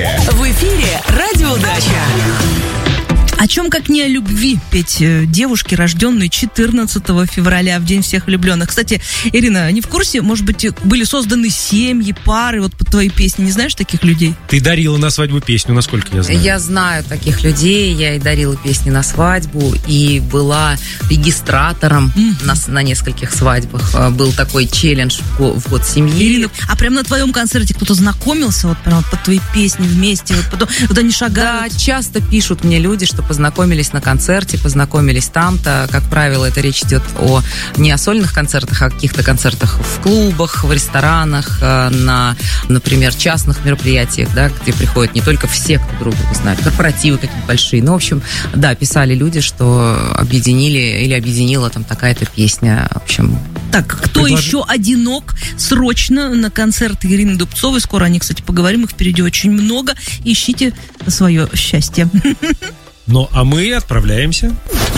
будущее. В эфире «Радио Дача». О чем, как не о любви, петь девушки, рожденные 14 февраля, в День всех влюбленных. Кстати, Ирина, не в курсе, может быть, были созданы семьи, пары вот под твои песни? Не знаешь таких людей? Ты дарила на свадьбу песню, насколько я знаю. Я знаю таких людей, я и дарила песни на свадьбу, и была регистратором на нескольких свадьбах. Был такой челлендж в год семьи. Ирина, а прям на твоем концерте кто-то знакомился вот прям под твои песни вместе? Вот потом, вот они шагают? Да, часто пишут мне люди, что познакомились на концерте, познакомились там-то. Как правило, это речь идет не о сольных концертах, а о каких-то концертах в клубах, в ресторанах, на, например, частных мероприятиях, да, где приходят не только все, кто друг друга знает, корпоративы какие-то большие. Ну, в общем, да, писали люди, что объединила там такая-то песня. В общем... Так, кто еще одинок, срочно на концерт Ирины Дубцовой. Скоро о ней, кстати, поговорим, их впереди очень много. Ищите свое счастье. Ну, а мы отправляемся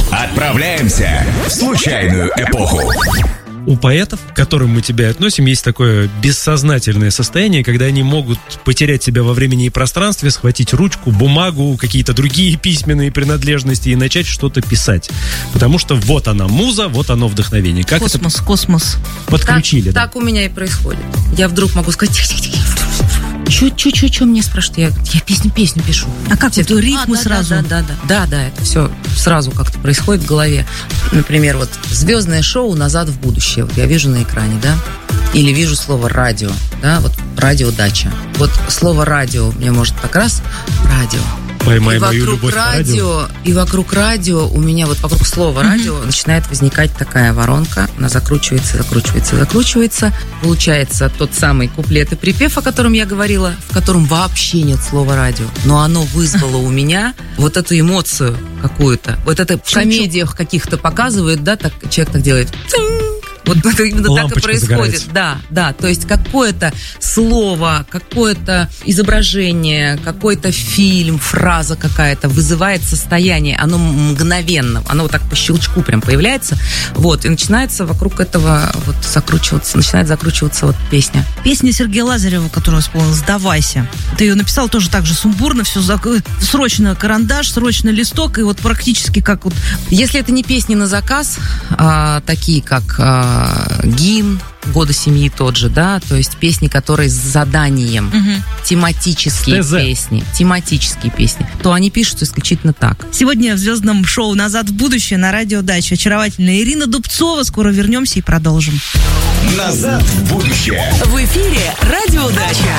В случайную эпоху. У поэтов, к которым мы тебя относим, есть такое бессознательное состояние, когда они могут потерять себя во времени и пространстве, схватить ручку, бумагу, какие-то другие письменные принадлежности и начать что-то писать. Потому что вот она муза, вот оно вдохновение. Как Космос. Подключили. Так у меня и происходит. Я вдруг могу сказать... Чё мне спрашивают? Я песню пишу. А как вот ритмы сразу? Да, это все сразу как-то происходит в голове. Например, вот звездное шоу «Назад в будущее». Вот я вижу на экране, да? Или вижу слово «радио», да? Вот «Радио Дача». Вот слово «радио» мне может так раз «радио». Поймай мою любовь к радио. И вокруг радио у меня вот вокруг слова радио начинает возникать такая воронка. Она закручивается. Получается тот самый куплет и припев, о котором я говорила, в котором вообще нет слова радио. Но оно вызвало у меня вот эту эмоцию какую-то. Вот это в комедиях каких-то показывают, да, так человек так делает. Вот это именно лампочка так и происходит. загорается. Да. То есть какое-то слово, какое-то изображение, какой-то фильм, фраза какая-то вызывает состояние. Оно мгновенно, оно вот так по щелчку прям появляется. Вот, и начинается вокруг этого вот начинает закручиваться вот песня. Песня Сергея Лазарева, которую исполнил «Сдавайся». Ты ее написал тоже так же сумбурно, все срочно карандаш, срочно листок, и вот практически как вот... Если это не песни на заказ, такие как гимн «Года семьи» тот же, да, то есть песни, которые с заданием, тематические песни, то они пишутся исключительно так. Сегодня в звездном шоу «Назад в будущее» на Радио Дача очаровательная Ирина Дубцова. Скоро вернемся и продолжим. Назад в будущее. В эфире «Радио Дача».